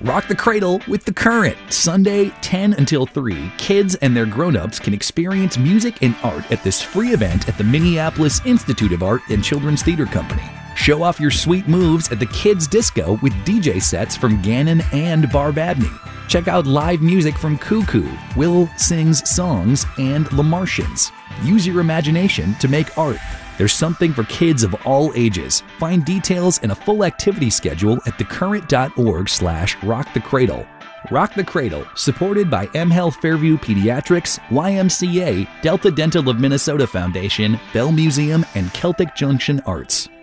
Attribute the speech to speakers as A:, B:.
A: Rock the Cradle with The Current. Sunday, 10 until 3, kids and their grown-ups can experience music and art at this free event at the Minneapolis Institute of Art and Children's Theater Company. Show off your sweet moves at the Kids Disco with DJ sets from Gannon and Barbadney. Check out live music from Cuckoo, Will Sings Songs, and The Martians. Use your imagination to make art. There's something for kids of all ages. Find details and a full activity schedule at thecurrent.org/rockthecradle. Rock the Cradle, supported by mHealth Fairview Pediatrics, YMCA, Delta Dental of Minnesota Foundation, Bell Museum, and Celtic Junction Arts.